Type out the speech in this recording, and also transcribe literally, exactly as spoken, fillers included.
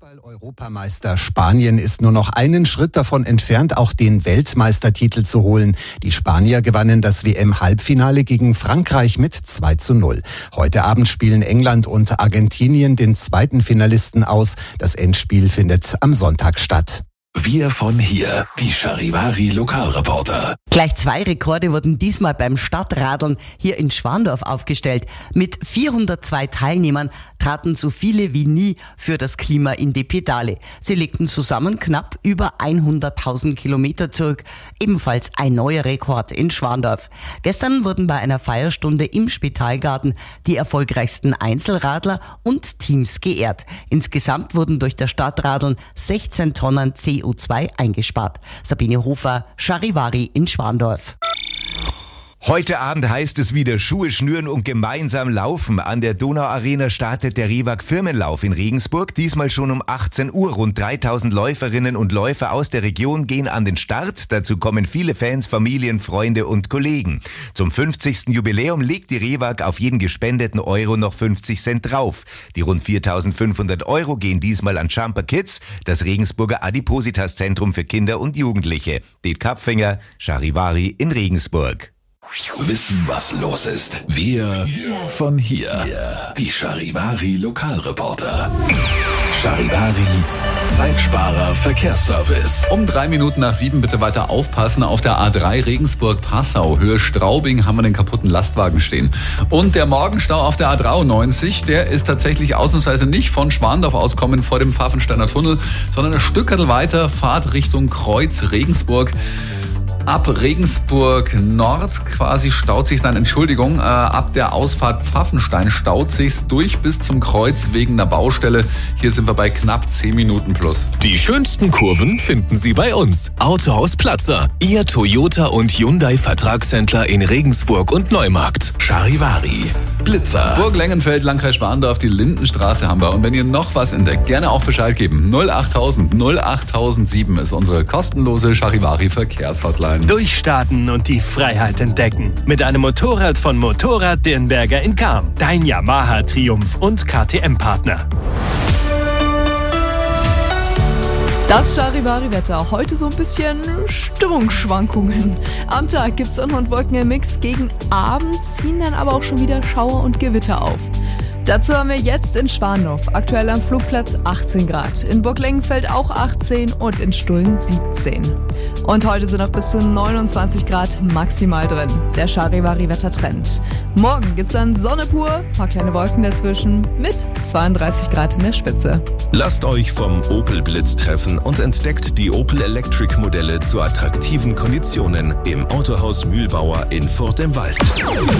Fußball-Europameister Spanien ist nur noch einen Schritt davon entfernt, auch den Weltmeistertitel zu holen. Die Spanier gewannen das W M-Halbfinale gegen Frankreich mit zwei zu null. Heute Abend spielen England und Argentinien den zweiten Finalisten aus. Das Endspiel findet am Sonntag statt. Wir von hier, die Charivari Lokalreporter. Gleich zwei Rekorde wurden diesmal beim Stadtradeln hier in Schwandorf aufgestellt. Mit vierhundertzwei Teilnehmern traten so viele wie nie für das Klima in die Pedale. Sie legten zusammen knapp über hunderttausend Kilometer zurück. Ebenfalls ein neuer Rekord in Schwandorf. Gestern wurden bei einer Feierstunde im Spitalgarten die erfolgreichsten Einzelradler und Teams geehrt. Insgesamt wurden durch das Stadtradeln sechzehn Tonnen C O zwei eingespart. Sabine Hofer, Charivari in Schwandorf. Heute Abend heißt es wieder Schuhe schnüren und gemeinsam laufen. An der Donauarena startet der Rewag Firmenlauf in Regensburg. Diesmal schon um achtzehn Uhr. Rund dreitausend Läuferinnen und Läufer aus der Region gehen an den Start. Dazu kommen viele Fans, Familien, Freunde und Kollegen. Zum fünfzigsten Jubiläum legt die Rewag auf jeden gespendeten Euro noch fünfzig Cent drauf. Die rund viertausendfünfhundert Euro gehen diesmal an Jumper Kids, das Regensburger Adipositas-Zentrum für Kinder und Jugendliche. Det Kapfinger, Charivari in Regensburg. Wissen, was los ist. Wir von hier. Die Charivari Lokalreporter. Charivari Zeitsparer Verkehrsservice. Um drei Minuten nach sieben bitte weiter aufpassen. Auf der A drei Regensburg-Passau, Höhe Straubing, haben wir den kaputten Lastwagen stehen. Und der Morgenstau auf der A dreiundneunzig, der ist tatsächlich ausnahmsweise nicht von Schwandorf aus kommend vor dem Pfaffensteiner Tunnel, sondern ein Stück weiter, Fahrt Richtung Kreuz Regensburg. Ab Regensburg Nord quasi staut sich's, nein, Entschuldigung, äh, ab der Ausfahrt Pfaffenstein staut sich's durch bis zum Kreuz wegen der Baustelle. Hier sind wir bei knapp zehn Minuten plus. Die schönsten Kurven finden Sie bei uns. Autohaus Platzer, Ihr Toyota und Hyundai Vertragshändler in Regensburg und Neumarkt. Charivari Blitzer. Burg Lengenfeld, Landkreis Schwandorf, die Lindenstraße haben wir. Und wenn ihr noch was entdeckt, gerne auch Bescheid geben. null achttausend null achttausendsieben ist unsere kostenlose Charivari Verkehrshotline. Durchstarten und die Freiheit entdecken. Mit einem Motorrad von Motorrad Dirnberger in Cham. Dein Yamaha Triumph und K T M-Partner. Das Charivari-Wetter. Heute so ein bisschen Stimmungsschwankungen. Am Tag gibt es Sonne und Wolken im Mix. Gegen Abend ziehen dann aber auch schon wieder Schauer und Gewitter auf. Dazu haben wir jetzt in Schwandorf aktuell am Flugplatz achtzehn Grad, in Burg Lengenfeld auch achtzehn und in Stullen siebzehn. Und heute sind noch bis zu neunundzwanzig Grad maximal drin. Der Charivari-Wettertrend. Morgen gibt's dann Sonne pur, paar kleine Wolken dazwischen mit zweiunddreißig Grad in der Spitze. Lasst euch vom Opel Blitz treffen und entdeckt die Opel Electric Modelle zu attraktiven Konditionen im Autohaus Mühlbauer in Furt im Wald.